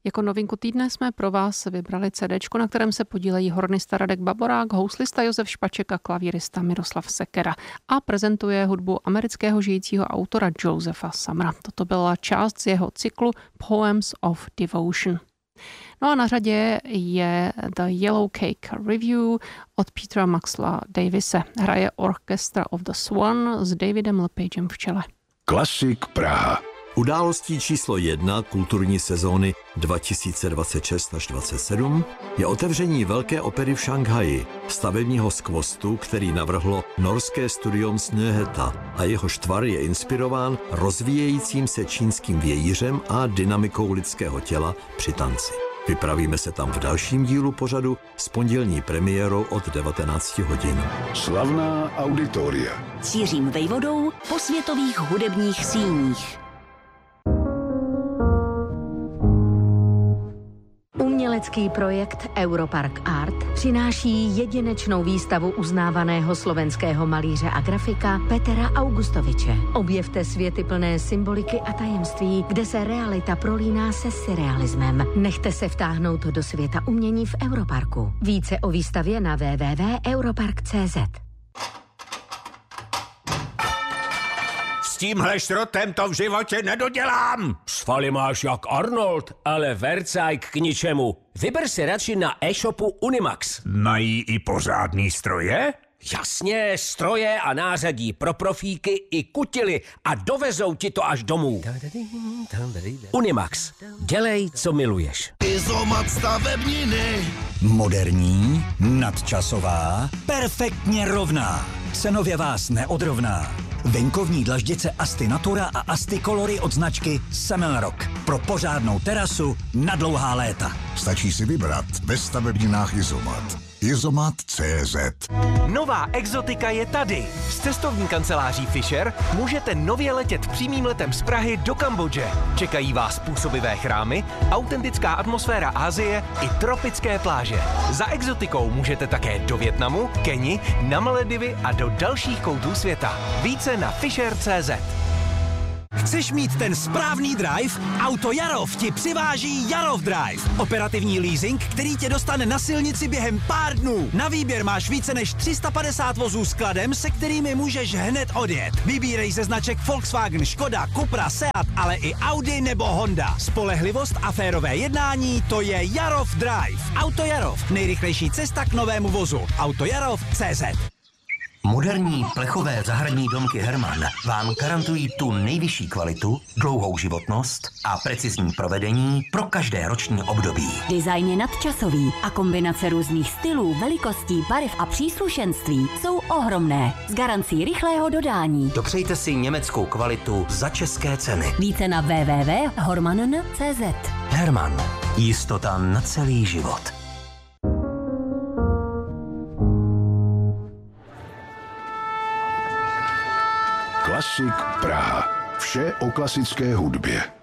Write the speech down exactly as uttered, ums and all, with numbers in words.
Jako novinku týdne jsme pro vás vybrali CDčko, na kterém se podílejí hornista Radek Baborák, houslista Josef Špaček a klavírista Miroslav Sekera. A prezentuje hudbu amerického žijícího autora Josepha Summera. Toto byla část z jeho cyklu Poems of Devotion. No a na řadě je The Yellow Cake Review od Petera Maxwella Davise. Hraje Orchestra of the Swan s Davidem Lepagem v čele. Klasik Praha. Událostí číslo jedna kulturní sezóny dva tisíce dvacet šest až dvacet sedm je otevření Velké opery v Šanghaji, stavebního skvostu, který navrhlo norské studium Snøhetta a jehož tvar je inspirován rozvíjejícím se čínským vějířem a dynamikou lidského těla při tanci. Vypravíme se tam v dalším dílu pořadu s pondělní premiérou od devatenáct hodin. Slavná auditoria. S Jiřím Vejvodou po světových hudebních síních. Umělecký projekt Europark Art přináší jedinečnou výstavu uznávaného slovenského malíře a grafika Petra Augustoviče. Objevte světy plné symboliky a tajemství, kde se realita prolíná se surrealismem. Nechte se vtáhnout do světa umění v Europarku. Více o výstavě na w w w tečka europark tečka c z. S tímhle šrotem to v životě nedodělám. Svaly máš jak Arnold, ale vercajk k ničemu. Vyber si radši na e-shopu Unimax. Mají i pořádný stroje? Jasně, stroje a nářadí pro profíky i kutily a dovezou ti to až domů. Unimax. Dělej, co miluješ. Izomat stavebniny. Moderní, nadčasová, perfektně rovná. Cenově vás neodrovná. Venkovní dlaždice Asti Natura a Asti Colory od značky Semelrock. Pro pořádnou terasu na dlouhá léta. Stačí si vybrat ve stavebninách Izomat. Izomat tečka cé zet. Nová exotika je tady. S cestovní kanceláří Fisher můžete nově letět přímým letem z Prahy do Kambodže. Čekají vás působivé chrámy, autentická atmosféra Asie i tropické pláže. Za exotikou můžete také do Vietnamu, Keni, na Maledivy a do dalších koutů světa. Více na fisher tečka cé zet. Chceš mít ten správný drive? Auto Jarov ti přiváží Jarov Drive. Operativní leasing, který tě dostane na silnici během pár dnů. Na výběr máš více než tři sta padesát vozů s kladem, se kterými můžeš hned odjet. Vybírej ze značek Volkswagen, Škoda, Cupra, Seat, ale i Audi nebo Honda. Spolehlivost a férové jednání, to je Jarov Drive. Auto Jarov, nejrychlejší cesta k novému vozu. Auto Jarov tečka cé zet. Moderní plechové zahradní domky Hermann vám garantují tu nejvyšší kvalitu, dlouhou životnost a precizní provedení pro každé roční období. Design je nadčasový a kombinace různých stylů, velikostí, barev a příslušenství jsou ohromné. S garancí rychlého dodání. Dopřejte si německou kvalitu za české ceny. Více na w w w tečka hormann tečka cé zet. Hermann. Jistota na celý život. Klasik Praha. Vše o klasické hudbě.